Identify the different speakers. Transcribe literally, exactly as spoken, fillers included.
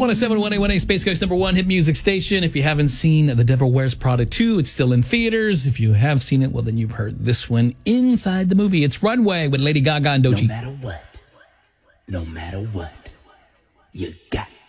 Speaker 1: one oh seven point one A one A Space Coast number one hit music station. If you haven't seen The Devil Wears Prada two, it's still in theaters. If you have seen it, well, then you've heard this one inside the movie. It's Runway with Lady Gaga and Doechii.
Speaker 2: No matter what, no matter what, you got